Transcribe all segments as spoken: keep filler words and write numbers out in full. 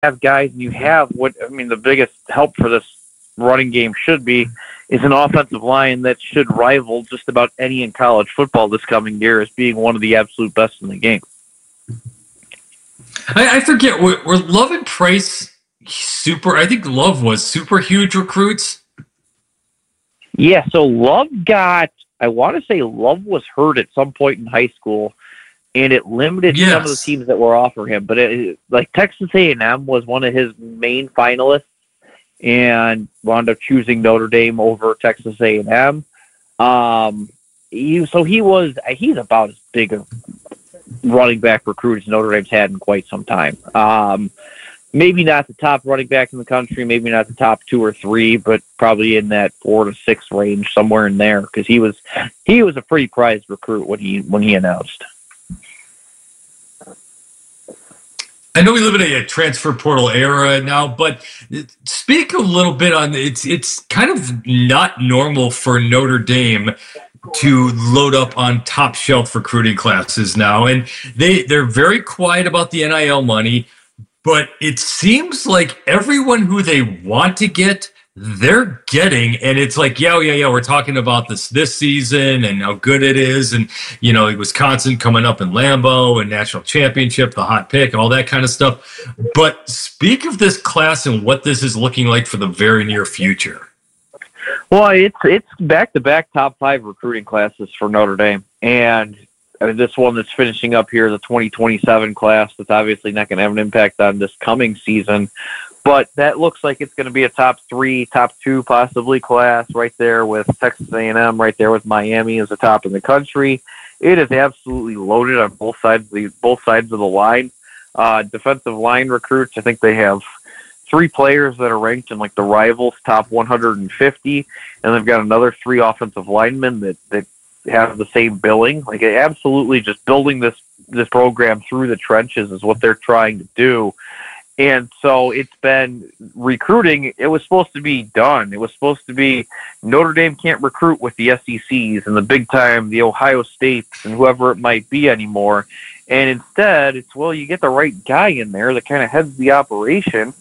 have guys, and you have what I mean. The biggest help for this running game should be is an offensive line that should rival just about any in college football this coming year as being one of the absolute best in the game. I, I forget were, were Love and Price super. I think Love was super huge recruits. Yeah, so Love got. I want to say Love was hurt at some point in high school, and it limited yes. some of the teams that were offering him. But it, like Texas A and M was one of his main finalists, and wound up choosing Notre Dame over Texas A and M. Um, he, so he was he's about as big a running back recruit as Notre Dame's had in quite some time. Um, maybe not the top running back in the country, maybe not the top two or three, but probably in that four to six range, somewhere in there, because he was he was a pretty prized recruit when he when he announced. I know we live in a, a transfer portal era now, but speak a little bit on it's it's kind of not normal for Notre Dame to load up on top shelf recruiting classes now, and they they're very quiet about the N I L money, but it seems like everyone who they want to get, they're getting, and it's like, yeah, yeah, yeah, we're talking about this this season and how good it is, and you know, Wisconsin coming up in Lambeau and national championship, the hot pick, all that kind of stuff. But speak of this class and what this is looking like for the very near future. Well, it's it's back-to-back top five recruiting classes for Notre Dame, and I mean, this one that's finishing up here, the twenty twenty-seven class, that's obviously not going to have an impact on this coming season. But that looks like it's going to be a top three, top two possibly class right there with Texas A and M, right there with Miami as the top in the country. It is absolutely loaded on both sides of the, both sides of the line. Uh, defensive line recruits, I think they have three players that are ranked in like the Rivals top one hundred fifty, and they've got another three offensive linemen that, that have the same billing. Like absolutely just building this, this program through the trenches is what they're trying to do. And so it's been recruiting. It was supposed to be done. It was supposed to be Notre Dame can't recruit with the S E Cs and the big time, the Ohio States and whoever it might be anymore. And instead, it's, well, you get the right guy in there that kind of heads the operation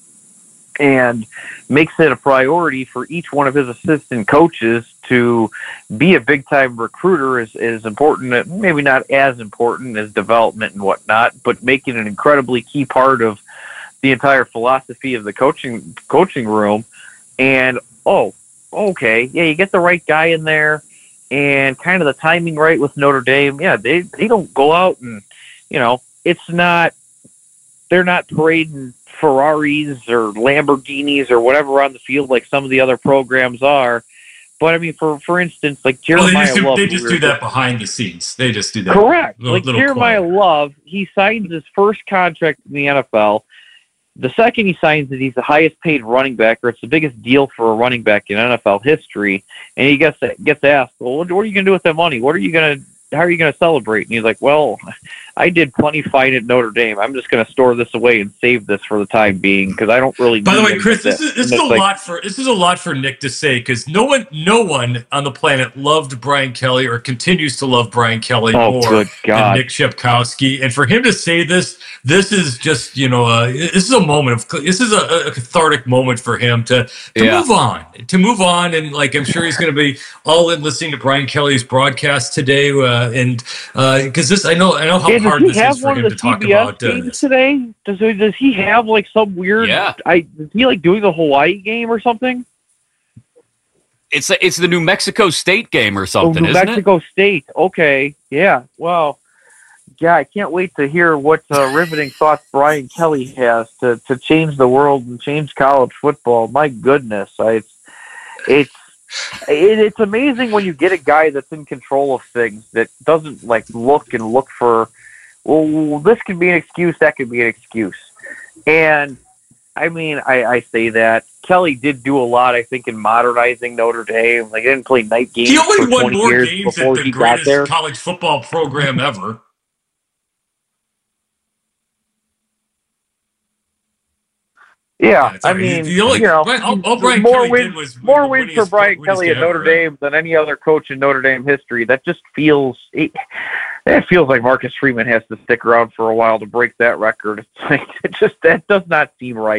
and makes it a priority for each one of his assistant coaches to be a big-time recruiter is, is important, maybe not as important as development and whatnot, but making an incredibly key part of the entire philosophy of the coaching coaching room. And, oh, okay, yeah, you get the right guy in there and kind of the timing right with Notre Dame. Yeah, they, they don't go out and, you know, it's not, they're not parading Ferraris or Lamborghinis or whatever on the field like some of the other programs are. But I mean, for for instance, like Jeremiah well, they just do, Love, they just do that behind the scenes. They just do that. Correct. Little, like little Jeremiah quiet. Love, he signs his first contract in the N F L. The second he signs it, he's the highest paid running back, or it's the biggest deal for a running back in N F L history. And he gets gets asked, "Well, what, what are you going to do with that money? What are you going to? How are you going to celebrate?" And he's like, "Well, I did plenty fine at Notre Dame. I'm just going to store this away and save this for the time being because I don't really." By the need way, Chris, this is, this is a like, lot for this is a lot for Nick to say because no one, no one on the planet loved Brian Kelly or continues to love Brian Kelly oh, more good God. than Nick Shepkowski. And for him to say this, this is just you know, uh, this is a moment of this is a, a cathartic moment for him to to yeah. move on, to move on, and like I'm sure he's going to be all in listening to Brian Kelly's broadcast today, uh, and because uh, this I know I know how yeah, hard this is for him to talk C B S about uh, games today? Does does he have like some weird? Yeah. I is he like doing the Hawaii game or something? It's a, it's the New Mexico State game or something, oh, New isn't Mexico it? State. Okay, yeah. Well, yeah. I can't wait to hear what uh, riveting thoughts Brian Kelly has to, to change the world and change college football. My goodness, I, it's it's it, it's amazing when you get a guy that's in control of things that doesn't like look and look for. Well, this could be an excuse. That could be an excuse. And I mean, I, I say that Kelly did do a lot, I think, in modernizing Notre Dame. Like, he didn't play night games he only for won twenty more years games before at he the got there. greatest college football program ever. Yeah, Yeah, I right. mean, The only- you know, all, all Brian more Kelly wins, did was more win wins for his- Brian win his Kelly at game, Notre right? Dame than any other coach in Notre Dame history. That just feels. It, It feels like Marcus Freeman has to stick around for a while to break that record. It's like, it just that does not seem right.